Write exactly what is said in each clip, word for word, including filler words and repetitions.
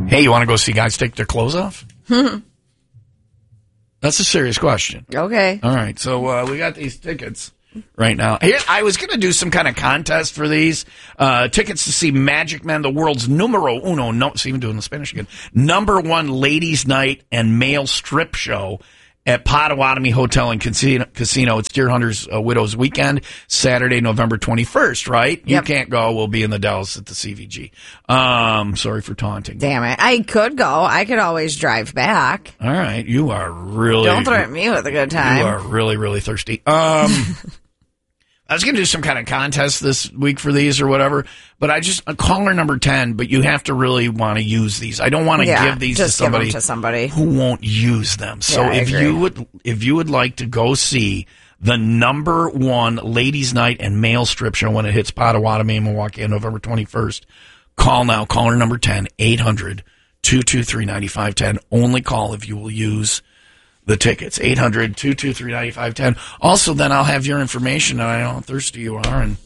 Hey, you want to go see guys take their clothes off? That's a serious question. Okay. All right. So uh, we got these tickets right now. Here, I was going to do some kind of contest for these uh, tickets to see Magic Man, the world's numero uno. No, see, even doing the Spanish again. Number one ladies' night and male strip show at Potawatomi Hotel and Casino. Casino. It's Deer Hunters uh, Widows Weekend, Saturday, November twenty-first, right? Yep. You can't go. We'll be in the Dallas at the C V G. Um, sorry for taunting. Damn it. I could go. I could always drive back. All right. You are really... Don't threaten me with a good time. You are really, really thirsty. Um... I was going to do some kind of contest this week for these or whatever, but I just, a caller number ten, but you have to really want to use these. I don't want to yeah, give these just to somebody, give them to somebody who won't use them. So yeah, if you would, if you would like to go see the number one ladies' night and male strip show when it hits Potawatomi and Milwaukee on November twenty-first, call now, caller number ten, eight hundred, two two three, nine five one zero. Only call if you will use the tickets, eight hundred, two two three, nine five one zero. Also, then I'll have your information, and I know how thirsty you are. And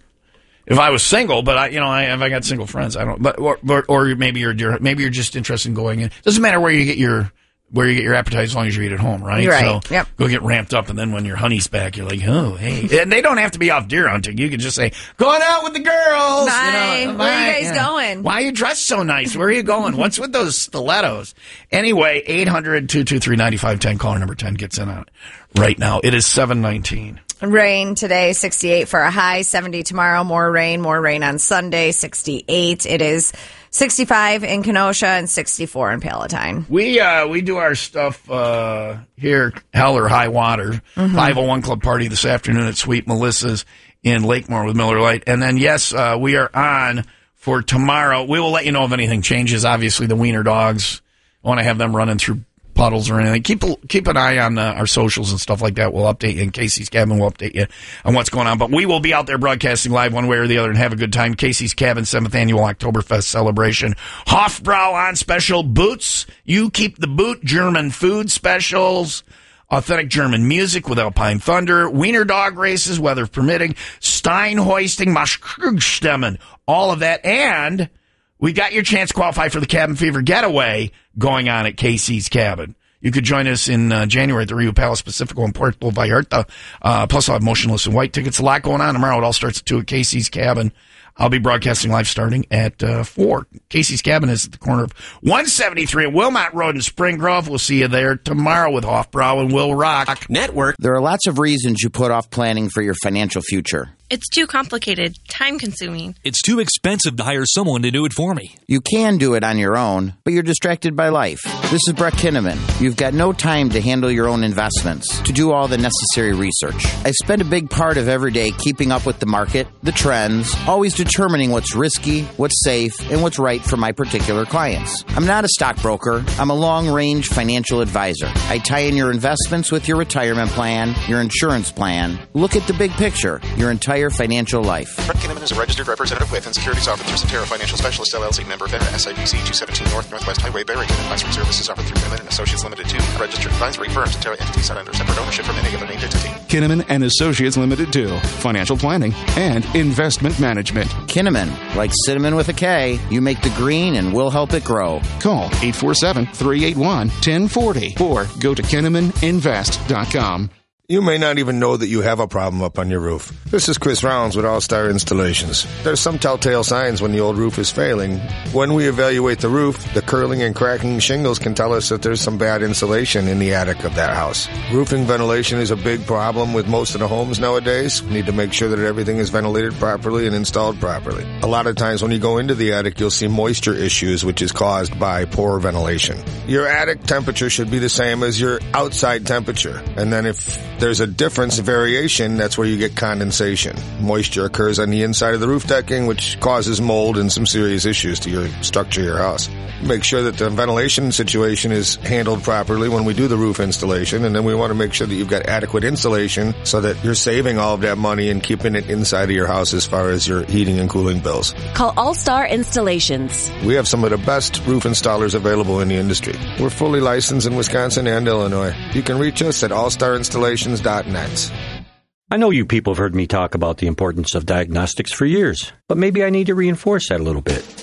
if I was single, but I, you know, I, if I got single friends, I don't. But or, or, or maybe you're maybe you're just interested in going in. Doesn't matter where you get your where you get your appetite as long as you eat at home, right? Right. So yep. Go get ramped up, and then when your honey's back, you're like, oh, hey. And they don't have to be off deer hunting. You can just say, going out with the girls. Bye. You know, where are you guys yeah. going? Why are you dressed so nice? Where are you going? What's with those stilettos? Anyway, eight hundred, two two three, nine five one zero. Caller number ten gets in on it right now. It is seven nineteen. Rain today, sixty-eight for a high, seventy tomorrow. More rain, more rain on Sunday, sixty-eight. It is sixty-five in Kenosha and sixty-four in Palatine. We uh, we do our stuff uh, here, hell or high water. Mm-hmm. five oh one Club Party this afternoon at Sweet Melissa's in Lakemore with Miller Lite. And then, yes, uh, we are on for tomorrow. We will let you know if anything changes. Obviously, the Wiener Dogs, I want to have them running through puddles or anything. Keep keep an eye on uh, our socials and stuff like that. We'll update you. And Casey's Cabin will update you on what's going on. But we will be out there broadcasting live one way or the other and have a good time. Casey's Cabin, seventh Annual Oktoberfest Celebration. Hofbrau on special. Boots. You keep the boot. German food specials. Authentic German music with Alpine Thunder. Wiener dog races, weather permitting. Stein hoisting. Maschkrugstemmen. All of that. And we got your chance to qualify for the Cabin Fever Getaway going on at Casey's Cabin. You could join us in uh, January at the Rio Palace Pacifico in Puerto Vallarta. Uh, plus, I'll have Motionless in White tickets. A lot going on tomorrow. It all starts at two at Casey's Cabin. I'll be broadcasting live starting at uh, four. Casey's Cabin is at the corner of one seventy-three at Wilmot Road in Spring Grove. We'll see you there tomorrow with Hofbrau and Will Rock Network. There are lots of reasons you put off planning for your financial future. It's too complicated, time-consuming. It's too expensive to hire someone to do it for me. You can do it on your own, but you're distracted by life. This is Brett Kinnaman. You've got no time to handle your own investments, to do all the necessary research. I spend a big part of every day keeping up with the market, the trends, always determining what's risky, what's safe, and what's right for my particular clients. I'm not a stockbroker. I'm a long-range financial advisor. I tie in your investments with your retirement plan, your insurance plan. Look at the big picture, your entire financial life. Brett Kinnaman is a registered representative with and securities offered through Centera Financial Specialist, L L C, member FINRA, S I B C two seventeen North Northwest Highway, Barrington. Advisory services offered through Kinnaman and Associates Limited two, a registered advisory firm. Centera entities not under separate ownership from any other named entity. Kinnaman and Associates Limited two, financial planning and investment management. Kinnaman, like cinnamon with a K, you make the green and we'll help it grow. Call eight four seven, three eight one, one zero four zero or go to kinnaman invest dot com. You may not even know that you have a problem up on your roof. This is Chris Rounds with All Star Installations. There's some telltale signs when the old roof is failing. When we evaluate the roof, the curling and cracking shingles can tell us that there's some bad insulation in the attic of that house. Roofing ventilation is a big problem with most of the homes nowadays. We need to make sure that everything is ventilated properly and installed properly. A lot of times when you go into the attic, you'll see moisture issues, which is caused by poor ventilation. Your attic temperature should be the same as your outside temperature. And then if there's a difference, a variation, that's where you get condensation. Moisture occurs on the inside of the roof decking, which causes mold and some serious issues to your structure of your house. Make sure that the ventilation situation is handled properly when we do the roof installation, and then we want to make sure that you've got adequate insulation so that you're saving all of that money and keeping it inside of your house as far as your heating and cooling bills. Call All Star Installations. We have some of the best roof installers available in the industry. We're fully licensed in Wisconsin and Illinois. You can reach us at all star installations dot net. I know you people have heard me talk about the importance of diagnostics for years, but maybe I need to reinforce that a little bit.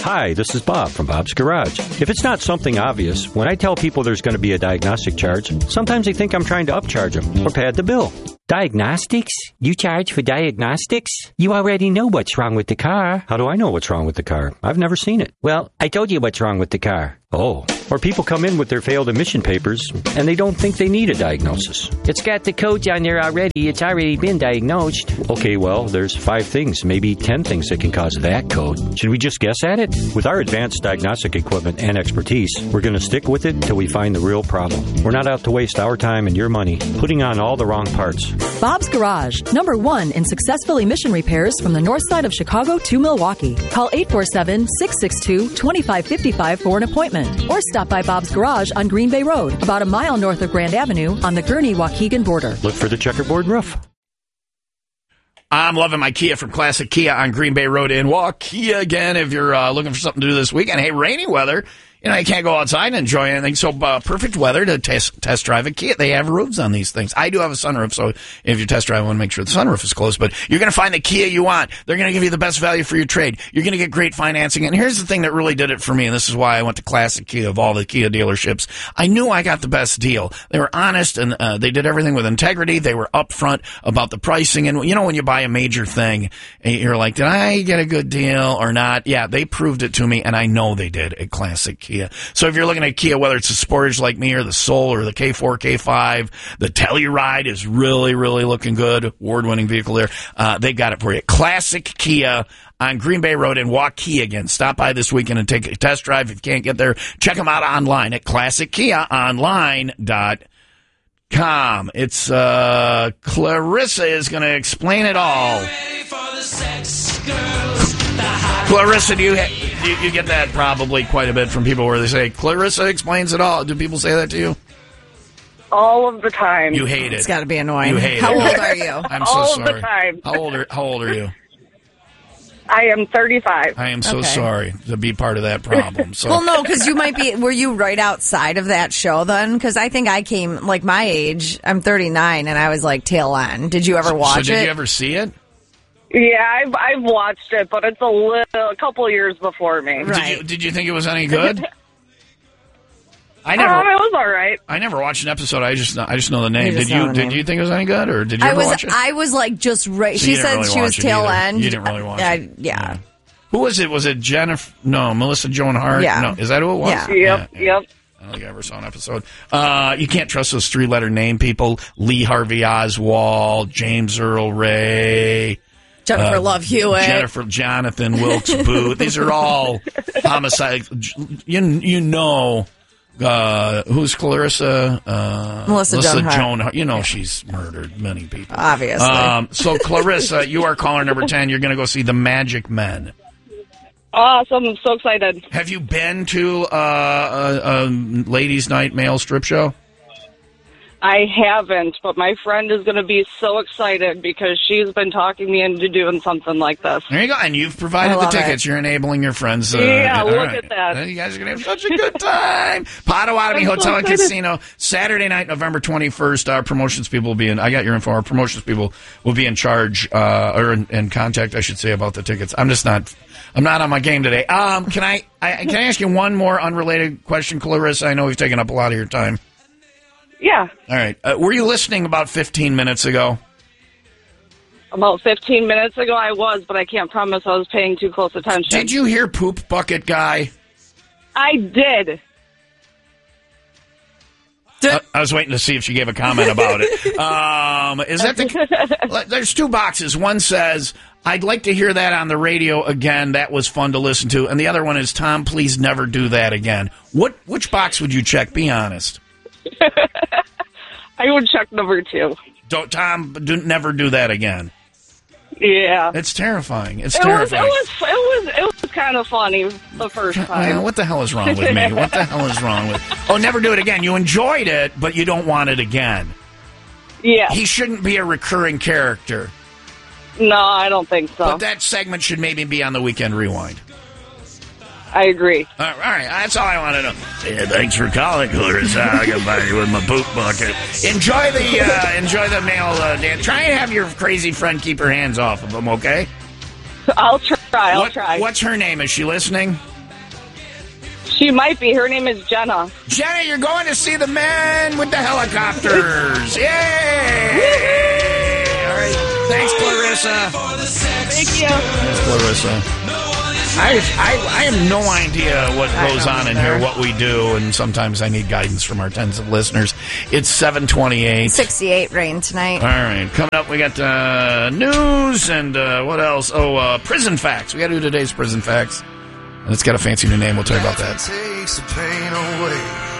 Hi, this is Bob from Bob's Garage. If it's not something obvious, when I tell people there's going to be a diagnostic charge, sometimes they think I'm trying to upcharge them or pad the bill. Diagnostics? You charge for diagnostics? You already know what's wrong with the car. How do I know what's wrong with the car? I've never seen it. Well, I told you what's wrong with the car. Oh. Or people come in with their failed emission papers, and they don't think they need a diagnosis. It's got the codes on there already. It's already been diagnosed. Okay, well, there's five things, maybe ten things that can cause that code. Should we just guess at it? With our advanced diagnostic equipment and expertise, we're going to stick with it till we find the real problem. We're not out to waste our time and your money putting on all the wrong parts. Bob's Garage, number one in successful emission repairs from the north side of Chicago to Milwaukee. Call eight four seven, six six two, two five five five for an appointment. Or stop by Bob's Garage on Green Bay Road, about a mile north of Grand Avenue on the Gurnee-Waukegan border. Look for the checkerboard roof. I'm loving my Kia from Classic Kia on Green Bay Road in Waukegan again. If you're uh, looking for something to do this weekend, hey, rainy weather. You know, you can't go outside and enjoy anything. So uh, perfect weather to test test drive a Kia. They have roofs on these things. I do have a sunroof, so if you test drive, I want to make sure the sunroof is closed. But you're going to find the Kia you want. They're going to give you the best value for your trade. You're going to get great financing. And here's the thing that really did it for me, and this is why I went to Classic Kia of all the Kia dealerships. I knew I got the best deal. They were honest, and uh, they did everything with integrity. They were upfront about the pricing. And, you know, when you buy a major thing, you're like, did I get a good deal or not? Yeah, they proved it to me, and I know they did at Classic Kia. So if you're looking at Kia, whether it's the Sportage like me or the Soul or the K four, K five, the Telluride is really, really looking good. Award-winning vehicle there. Uh, they got it for you. Classic Kia on Green Bay Road in Waukegan. Stop by this weekend and take a test drive. If you can't get there, check them out online at classic kia online dot com. It's uh, Clarissa is going to explain it all. Clarissa, do you, ha- you you get that probably quite a bit from people where they say, Clarissa explains it all. Do people say that to you? All of the time. You hate it. It's got to be annoying. You hate How it. old are you? I'm so all sorry. of the time. How old are, how old are you? I am thirty-five. I am so Okay. sorry to be part of that problem. So. Well, no, because you might be, were you right outside of that show then? Because I think I came, like my age, I'm thirty-nine, and I was like tail end. Did you ever watch it? So did you ever see it? Yeah, I've, I've watched it, but it's a little, a couple years before me. Did you, did you think it was any good? I never. Um, it was all right. I never watched an episode. I just know, I just know the name. You just Did know you? the Did name. you think it was any good, or did you I ever was, watch it? I was like just right. So She you didn't said really she was watch it tail either. end. You didn't really watch I, it. Yeah. Who was it? Was it Jennifer? No, Melissa Joan Hart. Yeah. No, is that who it was? Yeah. Yep, yeah. yep. I don't think I ever saw an episode. Uh, you can't trust those three-letter name people: Lee Harvey Oswald, James Earl Ray. Jennifer Uh, Love Hewitt. Jennifer Jonathan Wilkes Booth. These are all homicide. You you know uh, who's Clarissa? Uh, Melissa Joan Hart. Joan Hart. You know she's murdered many people. Obviously. Um, so Clarissa, you are caller number ten. You're going to go see The Magic Men. Awesome. I'm so excited. Have you been to uh, a, a ladies' night male strip show? I haven't, but my friend is going to be so excited because she's been talking me into doing something like this. There you go. And you've provided I the love tickets. it. You're enabling your friends. Uh, Yeah, all look right. at that. You guys are going to have such a good time. Potawatomi I'm so Hotel and excited. Casino, Saturday night, November twenty-first. Our promotions people will be in. I got your info. Our promotions people will be in charge, uh, or in, in contact, I should say, about the tickets. I'm just not. I'm not on my game today. Um, can I, I can I ask you one more unrelated question, Clarissa? I know we've taken up a lot of your time. Yeah, All right. Uh, were you listening about fifteen minutes ago? about fifteen minutes ago I was, but I can't promise I was paying too close attention. Did you hear Poop Bucket Guy? I did. Uh, I was waiting to see if she gave a comment about it. Um, is that the? There's two boxes. One says, "I'd like to hear that on the radio again. That was fun to listen to," and the other one is, "Tom, please never do that again." What? Which box would you check? Be honest. I would check number two. Don't, Tom, do, never do that again. Yeah. It's terrifying. It's It was, it terrifying. was it was it was kind of funny the first Uh, time. what the hell is wrong with me? What the hell is wrong with? Oh, never do it again. You enjoyed it, but you don't want it again. Yeah. He shouldn't be a recurring character. No, I don't think so. But that segment should maybe be on the Weekend Rewind. I agree. All right, all right, that's all I want to know. Yeah, thanks for calling, Clarissa. I got by you with my poop bucket. Enjoy the uh, enjoy the male uh, dance. Try and have your crazy friend keep her hands off of them, okay? I'll try. I'll what, try. What's her name? Is she listening? She might be. Her name is Jenna. Jenna, you're going to see the men with the helicopters. Yay! All right. Thanks, Clarissa. Thank you. Thanks, Clarissa. I, I, I have no idea what goes on in here, what we do, and sometimes I need guidance from our tens of listeners. It's seven twenty-eight. sixty-eight rain tonight. All right. Coming up, we got uh, news and uh, what else? Oh, uh, prison facts. We got to do today's prison facts. And it's got a fancy new name. We'll tell you about that. Takes the pain away.